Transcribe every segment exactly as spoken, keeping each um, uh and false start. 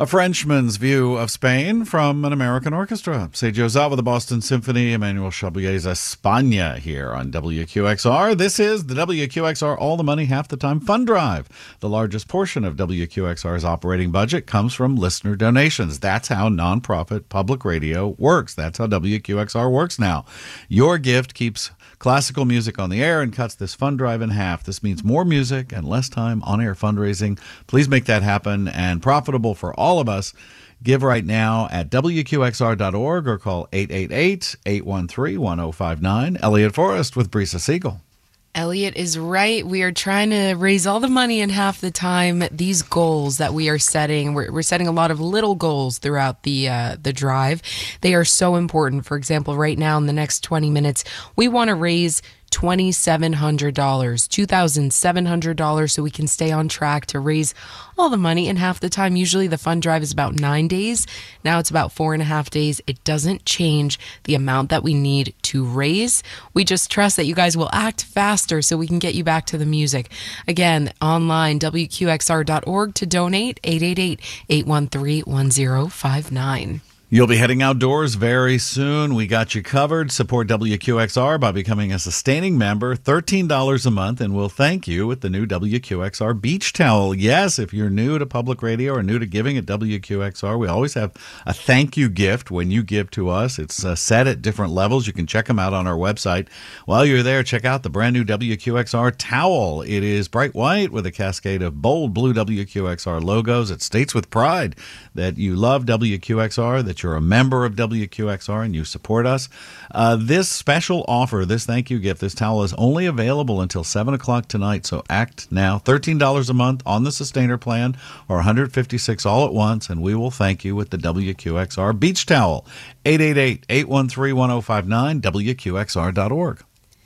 A Frenchman's view of Spain from an American orchestra. Sergio Zat with the Boston Symphony, Emmanuel Chabrier's España here on W Q X R. This is the W Q X R All the Money Half the Time Fund Drive. The largest portion of W Q X R's operating budget comes from listener donations. That's how nonprofit public radio works. That's how W Q X R works now. Your gift keeps classical music on the air and cuts this fund drive in half. This means more music and less time on-air fundraising. Please make that happen and profitable for all of us. Give right now at W Q X R dot org or call eight eight eight, eight one three, one oh five nine. Elliot Forrest with Brisa Siegel. Elliot is right. We are trying to raise all the money in half the time. These goals that we are setting, we're, we're setting a lot of little goals throughout the uh, the drive. They are so important. For example, right now in the next twenty minutes, we want to raise two thousand seven hundred dollars, two thousand seven hundred dollars, so we can stay on track to raise all the money in half the time. Usually the fund drive is about nine days. Now it's about four and a half days. It doesn't change the amount that we need to raise. We just trust that you guys will act faster so we can get you back to the music. Again, online, W Q X R dot org to donate, eight eight eight, eight one three, one oh five nine. You'll be heading outdoors very soon. We got you covered. Support W Q X R by becoming a sustaining member, thirteen dollars a month, and we'll thank you with the new W Q X R beach towel. Yes, if you're new to public radio or new to giving at W Q X R, we always have a thank you gift when you give to us. It's uh, set at different levels. You can check them out on our website. While you're there, check out the brand new W Q X R towel. It is bright white with a cascade of bold blue W Q X R logos. It states with pride that you love W Q X R, that you're a member of W Q X R and you support us. Uh, this special offer, this thank you gift, this towel is only available until seven o'clock tonight, so act now. thirteen dollars a month on the Sustainer plan or one hundred fifty-six dollars all at once, and we will thank you with the W Q X R beach towel. eight eight eight, eight one three, one oh five nine, W Q X R dot org.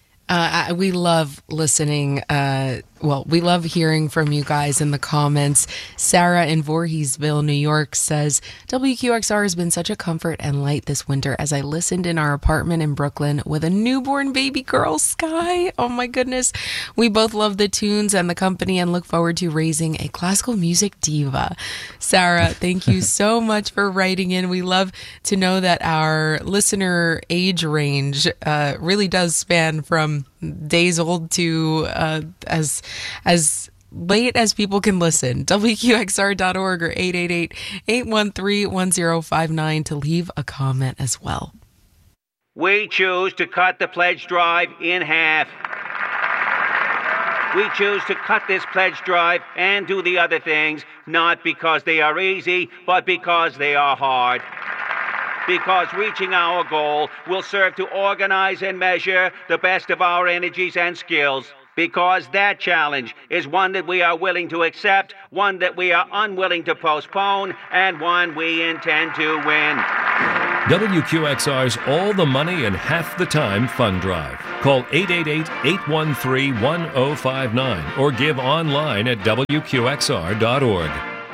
Uh, we love listening. Uh, well, we love hearing from you guys in the comments. Sarah in Voorheesville, New York says, W Q X R has been such a comfort and light this winter as I listened in our apartment in Brooklyn with a newborn baby girl, Sky. Oh my goodness. We both love the tunes and the company and look forward to raising a classical music diva. Sarah, thank you so much for writing in. We love to know that our listener age range uh, really does span from days old to uh, as as late as people can listen. W Q X R dot org or eight eight eight, eight one three, one oh five nine to leave a comment as well. We choose to cut the pledge drive in half. We choose to cut this pledge drive and do the other things, not because they are easy, but because they are hard. Because reaching our goal will serve to organize and measure the best of our energies and skills. Because that challenge is one that we are willing to accept, one that we are unwilling to postpone, and one we intend to win. W Q X R's All the Money in Half the Time Fund Drive. Call eight eight eight, eight one three, one oh five nine or give online at W Q X R dot org.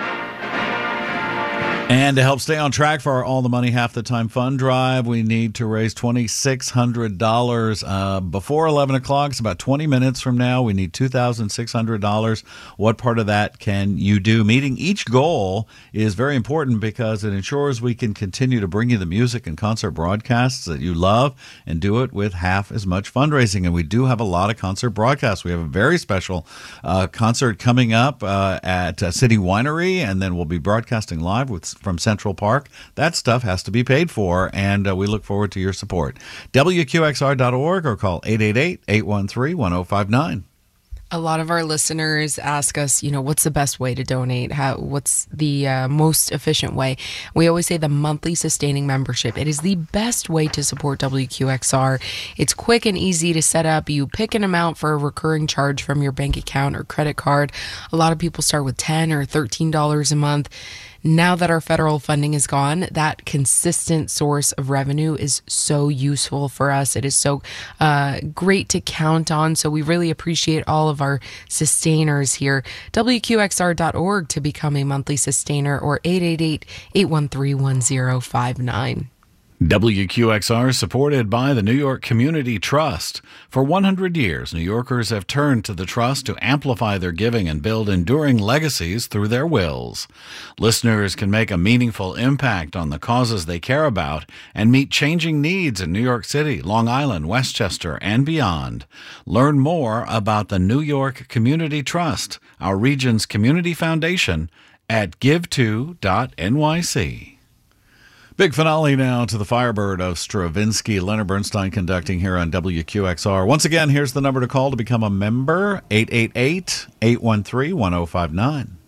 And to help stay on track for our All the Money Half the Time Fund Drive, we need to raise two thousand six hundred dollars uh, before eleven o'clock. It's about twenty minutes from now. We need two thousand six hundred dollars. What part of that can you do? Meeting each goal is very important because it ensures we can continue to bring you the music and concert broadcasts that you love and do it with half as much fundraising. And we do have a lot of concert broadcasts. We have a very special uh, concert coming up uh, at uh, City Winery, and then we'll be broadcasting live with from Central Park. That stuff has to be paid for, and uh, we look forward to your support. W Q X R dot org or call eight eight eight, eight one three, one oh five nine. A lot of our listeners ask us, you know, what's the best way to donate? How, what's the uh, most efficient way? We always say the monthly sustaining membership. It is the best way to support W Q X R. It's quick and easy to set up. You pick an amount for a recurring charge from your bank account or credit card. A lot of people start with ten dollars or thirteen dollars a month. Now that our federal funding is gone, that consistent source of revenue is so useful for us. It is so uh, great to count on. So we really appreciate all of our sustainers here. W Q X R dot org to become a monthly sustainer or eight eight eight, eight one three, one oh five nine. W Q X R is supported by the New York Community Trust. For one hundred years, New Yorkers have turned to the Trust to amplify their giving and build enduring legacies through their wills. Listeners can make a meaningful impact on the causes they care about and meet changing needs in New York City, Long Island, Westchester, and beyond. Learn more about the New York Community Trust, our region's community foundation, at give to dot N Y C. Big finale now to the Firebird of Stravinsky. Leonard Bernstein conducting here on W Q X R. Once again, here's the number to call to become a member, eight eight eight, eight one three, one oh five nine.